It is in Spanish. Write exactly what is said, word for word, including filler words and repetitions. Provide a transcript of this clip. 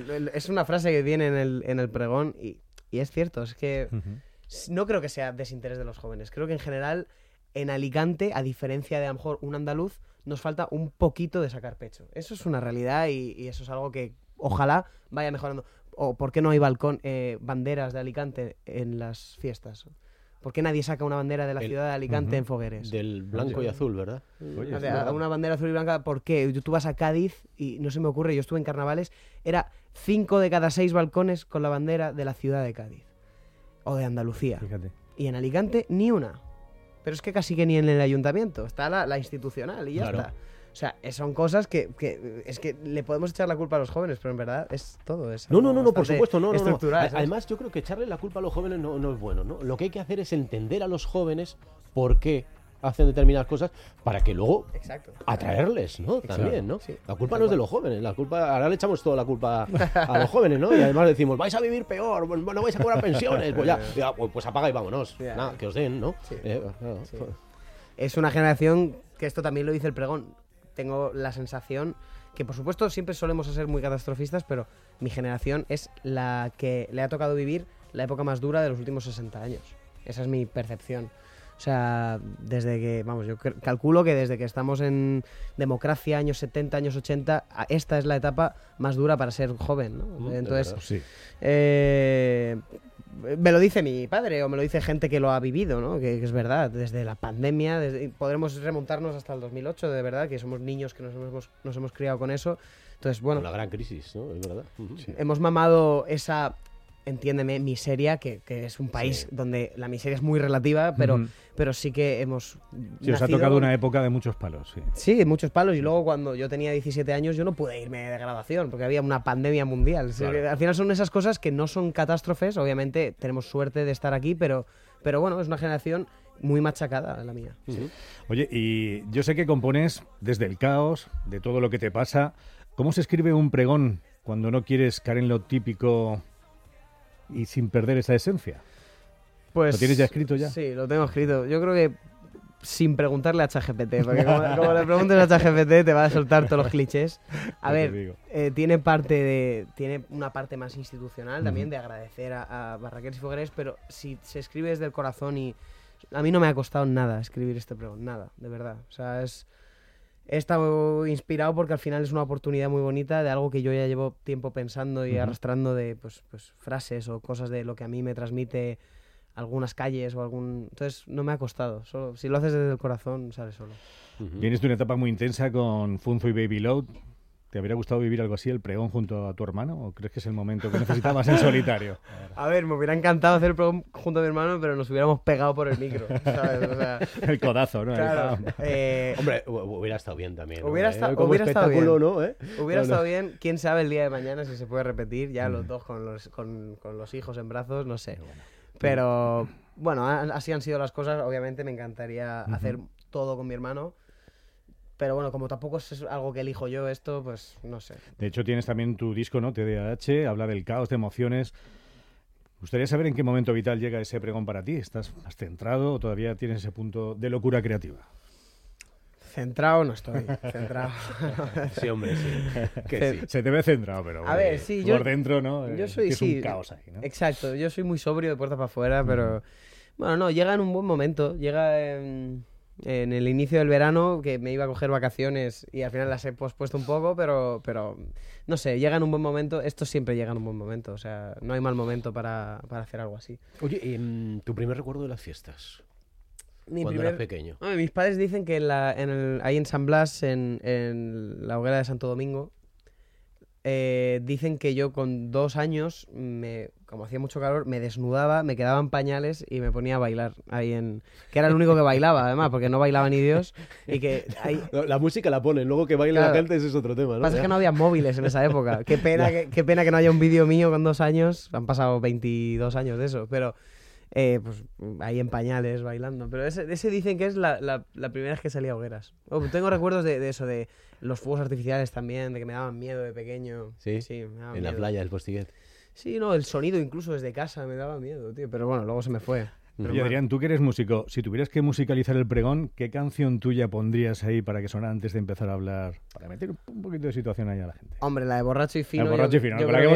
es una frase que viene en el, en el pregón y, y es cierto, es que uh-huh. no creo que sea desinterés de los jóvenes. Creo que en general en Alicante, a diferencia de a lo mejor un andaluz, nos falta un poquito de sacar pecho. Eso es una realidad y, y eso es algo que ojalá vaya mejorando. O ¿por qué no hay balcón, eh, banderas de Alicante en las fiestas? ¿Por qué nadie saca una bandera de la el, ciudad de Alicante uh-huh. en fogueres? Del blanco y azul, ¿verdad? Oye, o sea, una bandera azul y blanca, ¿por qué? Tú vas a Cádiz y no se me ocurre, yo estuve en carnavales, era cinco de cada seis balcones con la bandera de la ciudad de Cádiz. O de Andalucía. Fíjate. Y en Alicante, ni una. Pero es que casi que ni en el ayuntamiento, está la, la institucional y ya claro. está. O sea, son cosas que, que es que le podemos echar la culpa a los jóvenes, pero en verdad es todo eso. No, no, no, no por supuesto, no, no, estructural, no. Además, yo creo que echarle la culpa a los jóvenes no, no es bueno, ¿no? Lo que hay que hacer es entender a los jóvenes por qué hacen determinadas cosas para que luego Exacto. atraerles, ¿no? Exacto. También, ¿no? Sí. La culpa no es de los jóvenes, la culpa, ahora le echamos toda la culpa a los jóvenes, ¿no? Y además decimos, vais a vivir peor, no vais a cobrar pensiones, pues ya, ya pues apaga y vámonos, yeah. Nada, que os den, ¿no? Sí. Eh, no, sí. Es una generación que esto también lo dice el pregón. Tengo la sensación que, por supuesto, siempre solemos ser muy catastrofistas, pero mi generación es la que le ha tocado vivir la época más dura de los últimos sesenta años. Esa es mi percepción. O sea, desde que, vamos, yo calculo que desde que estamos en democracia, años setenta, años ochenta, esta es la etapa más dura para ser joven, ¿no? Entonces, sí. eh, me lo dice mi padre o me lo dice gente que lo ha vivido, ¿no? Que, que es verdad, desde la pandemia, desde, podremos remontarnos hasta el dos mil ocho, de verdad, que somos niños que nos hemos, nos hemos criado con eso. Entonces, bueno... Una gran crisis, ¿no? Es verdad. Sí. Hemos mamado esa... entiéndeme, miseria, que, que es un país sí. donde la miseria es muy relativa, pero, uh-huh. pero sí que hemos Sí, os ha tocado una época de muchos palos, sí. Sí, muchos palos, y luego cuando yo tenía diecisiete años yo no pude irme de graduación, porque había una pandemia mundial. Claro. O sea, al final son esas cosas que no son catástrofes, obviamente tenemos suerte de estar aquí, pero, pero bueno, es una generación muy machacada la mía. Uh-huh. Sí. Oye, y yo sé que compones desde el caos, de todo lo que te pasa. ¿Cómo se escribe un pregón cuando no quieres caer en lo típico y sin perder esa esencia? Pues, ¿Lo tienes ya escrito ya? Sí, lo tengo escrito. Yo creo que sin preguntarle a ChatGPT, porque como, como le preguntes a ChatGPT te va a soltar todos los clichés. A ver, eh, tiene parte de tiene una parte más institucional también, uh-huh. de agradecer a, a Barraqueros y Fogueres, pero si se escribe desde el corazón y... A mí no me ha costado nada escribir este pregón, nada, de verdad. O sea, es... He estado inspirado porque al final es una oportunidad muy bonita de algo que yo ya llevo tiempo pensando y uh-huh. arrastrando de pues, pues frases o cosas de lo que a mí me transmite algunas calles o algún... Entonces no me ha costado. Solo, si lo haces desde el corazón, sale solo. Uh-huh. Vienes de una etapa muy intensa con Funzo y Baby Load. ¿Te habría gustado vivir algo así, el pregón junto a tu hermano? ¿O crees que es el momento que necesitabas en solitario? A ver, me hubiera encantado hacer el pregón junto a mi hermano, pero nos hubiéramos pegado por el micro, ¿sabes? O sea, el codazo, ¿no? Claro, eh, Hombre, hubiera estado bien también, ¿no? Hubiera, esta, eh, Como hubiera estado bien. ¿no? ¿Eh? Hubiera no, estado no. bien. Quién sabe el día de mañana si se puede repetir, ya mm. los dos con los, con, con los hijos en brazos, no sé. Bueno. Pero, bueno, así han sido las cosas. Obviamente me encantaría uh-huh. hacer todo con mi hermano. Pero bueno, como tampoco es algo que elijo yo esto, pues no sé. De hecho, tienes también tu disco, ¿no? T D A H, habla del caos, de emociones. Me gustaría saber en qué momento vital llega ese pregón para ti. ¿Estás más centrado o todavía tienes ese punto de locura creativa? Centrado no estoy, centrado. Sí, hombre, sí. Que sí. Se te ve centrado, pero a ver, sí, yo, por dentro, ¿no? Yo soy, es sí, un caos ahí, ¿no? Exacto, yo soy muy sobrio de puerta para afuera, pero... Mm. Bueno, no, llega en un buen momento. Llega en... en el inicio del verano, que me iba a coger vacaciones y al final las he pospuesto un poco, pero, pero no sé, llega en un buen momento. Esto siempre llega en un buen momento, o sea, no hay mal momento para, para hacer algo así. Oye, ¿y tu primer recuerdo de las fiestas? Mi cuando primer... eras pequeño. No, mis padres dicen que en la, en el, ahí en San Blas, en, en la hoguera de Santo Domingo, eh, dicen que yo con dos años, me, como hacía mucho calor, me desnudaba, me quedaban pañales y me ponía a bailar ahí en... Que era el único que bailaba, además, porque no bailaba ni Dios. Y que ahí... La música la ponen, luego que baile claro. la gente ese es otro tema, ¿no? Pasa que no había móviles en esa época. Qué pena, que, qué pena que no haya un vídeo mío con dos años. Han pasado veintidós años de eso, pero... Eh, pues ahí en pañales bailando, pero ese, ese dicen que es la, la, la primera vez que salía a hogueras. Oh, tengo recuerdos de, de eso, de los fuegos artificiales también, de que me daban miedo de pequeño. Sí, sí me daban en miedo. La playa del Postiguet. Sí, no, el sonido incluso desde casa me daba miedo, tío, pero bueno, luego se me fue. Pero y Adrián, tú que eres músico, si tuvieras que musicalizar el pregón, ¿qué canción tuya pondrías ahí para que sonara antes de empezar a hablar? Para meter un poquito de situación ahí a la gente. Hombre, la de Borracho y Fino. La de Borracho y Fino, yo, yo con la que hemos